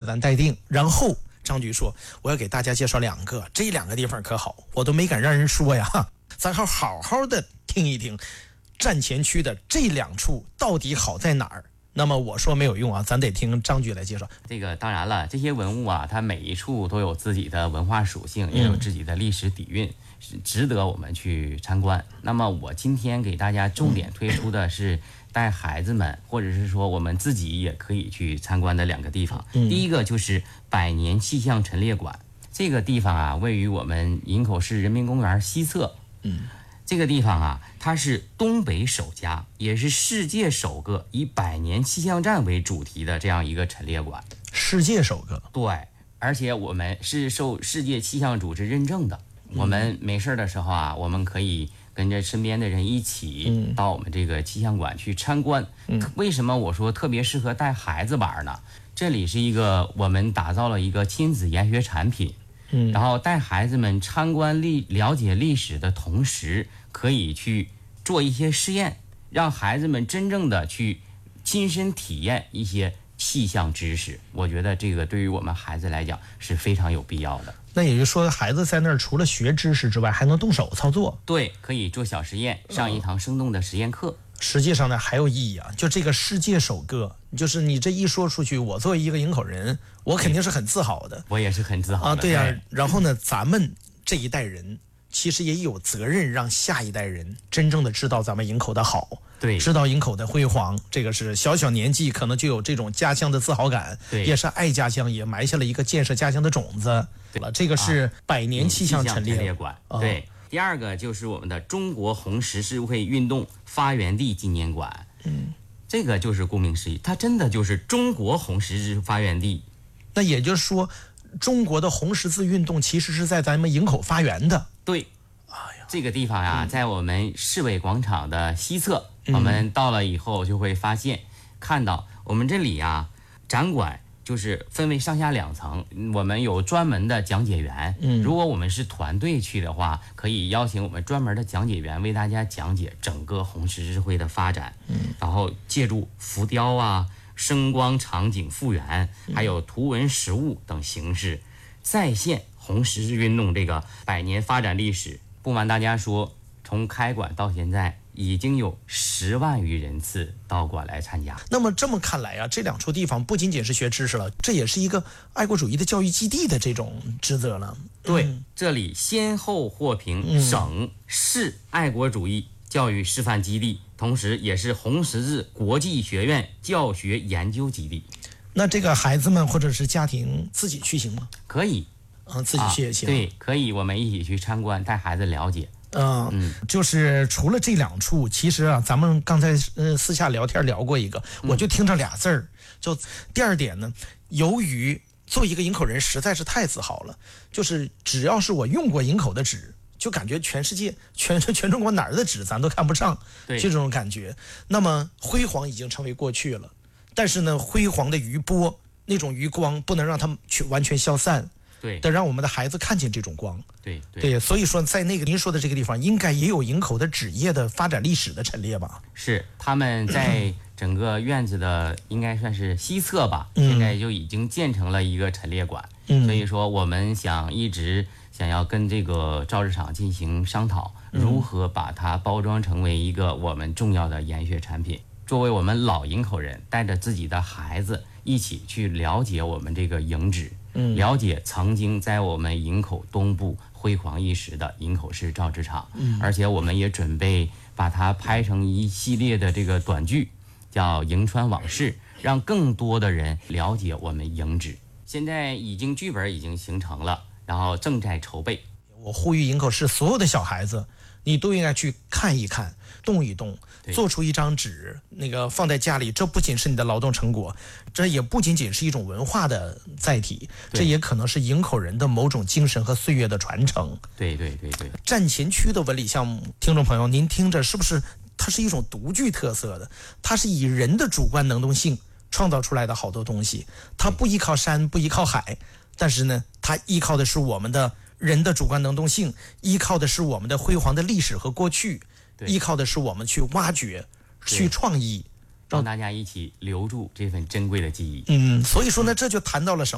咱待定。然后张局说我要给大家介绍2个，这2个地方可好，我都没敢让人说呀，咱好好的听一听站前区的这2处到底好在哪儿。那么我说没有用啊，咱得听张局来介绍。 这个当然了，这些文物啊，它每一处都有自己的文化属性，也有自己的历史底蕴，是值得我们去参观。那么我今天给大家重点推出的是带孩子们，或者是说我们自己也可以去参观的2个地方。第一个就是百年气象陈列馆，这个地方啊，位于我们营口市人民公园西侧。这个地方啊，它是东北首家，也是世界首个以百年气象站为主题的这样一个陈列馆。 世界首个？ 对，而且我们是受世界气象组织认证的。我们没事的时候啊，我们可以跟着身边的人一起到我们这个气象馆去参观。为什么我说特别适合带孩子玩呢？这里是一个我们打造了一个亲子研学产品。然后带孩子们参观了解历史的同时，可以去做一些试验，让孩子们真正的去亲身体验一些气象知识。我觉得这个对于我们孩子来讲是非常有必要的。 那也就是说，孩子在那儿除了学知识之外，还能动手操作。 对，可以做小实验，上一堂生动的实验课。 实际上呢，还有意义啊，就这个世界首个，就是你这一说出去，我作为一个营口人，我肯定是很自豪的。 我也是很自豪的啊，对呀。然后呢，咱们这一代人其实也有责任让下一代人真正的知道咱们营口的好， 对， 知道营口的辉煌。这个是小年纪可能就有这种家乡的自豪感， 对， 也是爱家乡，也埋下了一个建设家乡的种子。对了，这个是百年气象陈列馆。对。第2个就是我们的中国红十字会运动发源地纪念馆。这个就是顾名思义，它真的就是中国红十字发源地。 那也就是说，中国的红十字运动其实是在咱们营口发源的。 对。这个地方呀，在我们市委广场的西侧，我们到了以后就会看到我们这里呀，展馆就是分为上下2层，我们有专门的讲解员。如果我们是团队去的话，可以邀请我们专门的讲解员为大家讲解整个红十字会的发展。然后借助浮雕啊、声光场景复原，还有图文实物等形式，再现红十字运动这个100年发展历史。不瞒大家说，从开馆到现在，已经有10万余人次到馆来参加。 那么这么看来啊，这2处地方不仅仅是学知识了，这也是一个爱国主义的教育基地的这种职责了。 对，这里先后获评省市爱国主义教育示范基地，同时也是红十字国际学院教学研究基地。 那这个孩子们或者是家庭自己去行吗？ 可以。 自己去也行。 对，可以，我们一起去参观，带孩子了解。 就是除了这2处，其实啊，咱们刚才私下聊天聊过一个，我就听着俩字儿，就第2点呢，由于做一个营口人实在是太自豪了，就是只要是我用过营口的纸，就感觉全世界全中国哪儿的纸咱都看不上，就这种感觉。那么辉煌已经成为过去了，但是呢，辉煌的余波，那种余光不能让它完全消散。 对， 得让我们的孩子看见这种光。 对， 所以说在那个您说的这个地方，应该也有营口的纸业的发展历史的陈列吧？ 是，他们在整个院子的应该算是西侧吧，现在就已经建成了一个陈列馆。所以说我们一直想要跟这个造纸厂进行商讨，如何把它包装成为一个我们重要的研学产品。作为我们老营口人，带着自己的孩子一起去了解我们这个营址，了解曾经在我们营口东部辉煌一时的营口市造纸厂。而且我们也准备把它拍成一系列的这个短剧，叫《营川往事》，让更多的人了解我们营址。现在剧本已经形成了，然后正在筹备。 我呼吁营口市所有的小孩子，你都应该去看一看，动一动，做出一张纸，放在家里。这不仅是你的劳动成果，这也不仅仅是一种文化的载体，这也可能是营口人的某种精神和岁月的传承。 对。 站前区的文理项目，听众朋友，您听着是不是它是一种独具特色的？它是以人的主观能动性创造出来的好多东西。它不依靠山，不依靠海，但是呢，它依靠的是我们的人的主观能动性，依靠的是我们的辉煌的历史和过去，依靠的是我们去挖掘、去创意， 让大家一起留住这份珍贵的记忆。 所以说呢，这就谈到了什么？